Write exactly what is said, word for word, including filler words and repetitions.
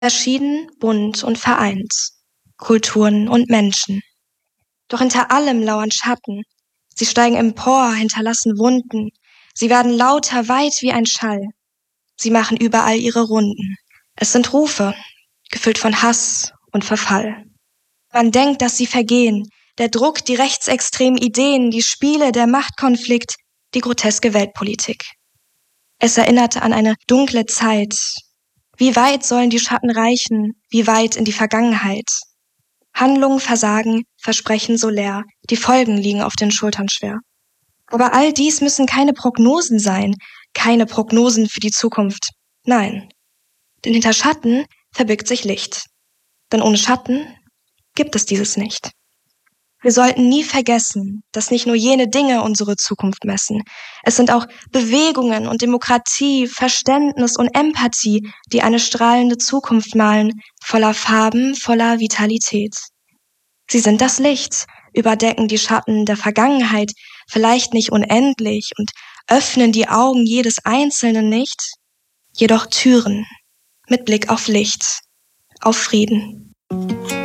Verschieden, bunt und vereint, Kulturen und Menschen. Doch hinter allem lauern Schatten. Sie steigen empor, hinterlassen Wunden. Sie werden lauter, weit wie ein Schall. Sie machen überall ihre Runden. Es sind Rufe, gefüllt von Hass und Verfall. Man denkt, dass sie vergehen. Der Druck, die rechtsextremen Ideen, die Spiele, der Machtkonflikt, die groteske Weltpolitik. Es erinnerte an eine dunkle Zeit. Wie weit sollen die Schatten reichen? Wie weit in die Vergangenheit? Handlungen versagen, Versprechen so leer, die Folgen liegen auf den Schultern schwer. Aber all dies müssen keine Prognosen sein, keine Prognosen für die Zukunft. Nein, denn hinter Schatten verbirgt sich Licht. Denn ohne Schatten gibt es dieses nicht. Wir sollten nie vergessen, dass nicht nur jene Dinge unsere Zukunft messen. Es sind auch Bewegungen und Demokratie, Verständnis und Empathie, die eine strahlende Zukunft malen, voller Farben, voller Vitalität. Sie sind das Licht, überdecken die Schatten der Vergangenheit, vielleicht nicht unendlich und öffnen die Augen jedes Einzelnen nicht, jedoch Türen mit Blick auf Licht, auf Frieden.